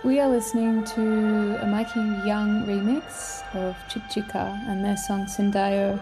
We are listening to a Mikey Young remix of Chick Chicka and their song Sendayo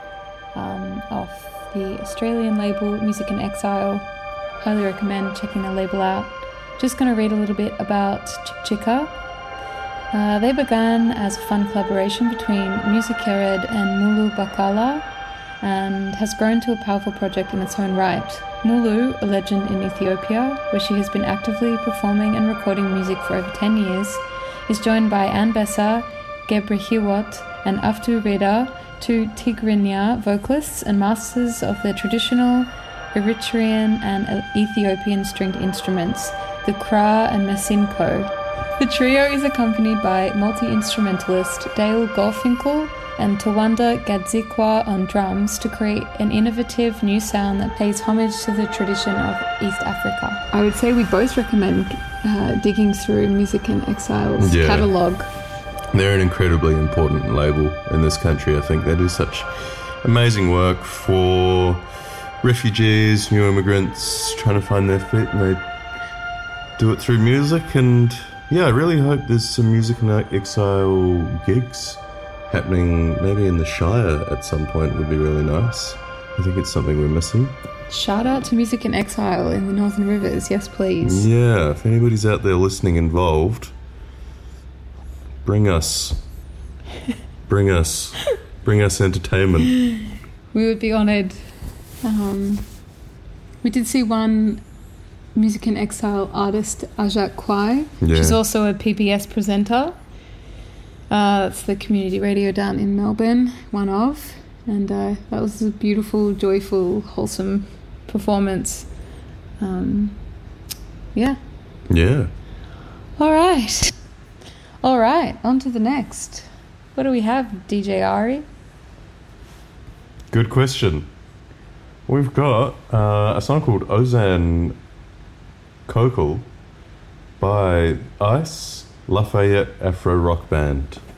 off the Australian label Music in Exile. Highly recommend checking the label out. Just going to read a little bit about Chick Chicka. They began as a fun collaboration between Music Yared and Mulu Bakala and has grown to a powerful project in its own right. Mulu, a legend in Ethiopia, where she has been actively performing and recording music for over 10 years, is joined by Anne Bessa, Gebrehiwot, and Aftu Reda, two Tigrinya vocalists and masters of the traditional Eritrean and Ethiopian stringed instruments, the kra and masinko. The trio is accompanied by multi-instrumentalist Dale Gorfinkel and Tawanda Gadzikwa on drums to create an innovative new sound that pays homage to the tradition of East Africa. I would say we both recommend digging through Music in Exile's catalogue. They're an incredibly important label in this country. I think they do such amazing work for refugees, new immigrants trying to find their feet, and they do it through music. And yeah, I really hope there's some Music in Exile gigs happening maybe in the Shire at some point. Would be really nice. I think it's something we're missing. Shout out to Music in Exile in the Northern Rivers, yes please. Yeah, if anybody's out there listening involved, bring us entertainment. We would be honoured. We did see one Music in Exile artist, Ajak Kwai. She's also a PBS presenter. It's the community radio down in Melbourne, one of. And that was a beautiful, joyful, wholesome performance. Yeah. All right, on to the next. What do we have, DJ Ari? Good question. We've got a song called Ozan Kokol by Ice Lafayette Afro Rock Band.